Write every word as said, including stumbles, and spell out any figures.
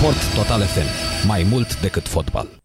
Sport Total F M. Mai mult decât fotbal.